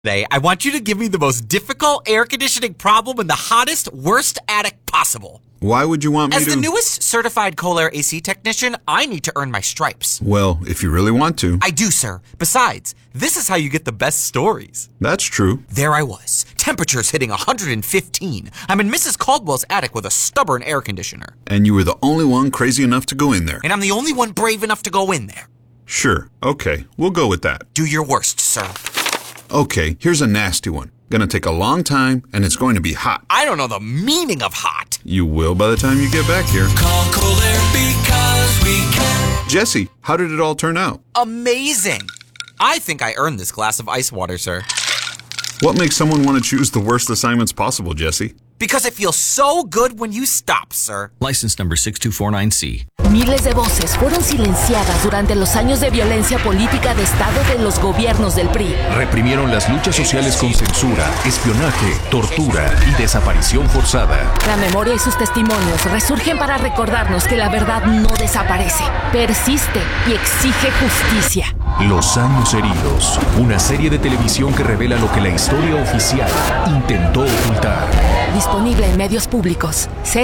Today, I want you to give me the most difficult air conditioning problem in the hottest, worst attic possible. Why would you want me As to? the newest certified Kohler AC technician, I need to earn my stripes. Well, if you really want to. I do, sir. Besides, this is how you get the best stories. That's true. There I was, temperatures hitting 115. I'm in Mrs. Caldwell's attic with a stubborn air conditioner. And you were the only one crazy enough to go in there. And I'm the only one brave enough to go in there. Sure. Okay. We'll go with that. Do your worst, sir. Okay. Here's a nasty one. Gonna take a long time, and it's going to be hot. I don't know the meaning of hot. You will by the time you get back here. Call Kohler because we can. Jesse, how did it all turn out? Amazing. I think I earned this glass of ice water, sir. What makes someone want to choose the worst assignments possible, Jesse? Because it feels so good when you stop, sir. License number 6249C. Miles de voces fueron silenciadas durante los años de violencia política de Estado de los gobiernos del PRI. Reprimieron las luchas sociales con censura, espionaje, tortura y desaparición forzada. La memoria y sus testimonios resurgen para recordarnos que la verdad no desaparece, persiste y exige justicia. Los años heridos. Una serie de televisión que revela lo que la historia oficial intentó ocultar. Disponible en medios públicos.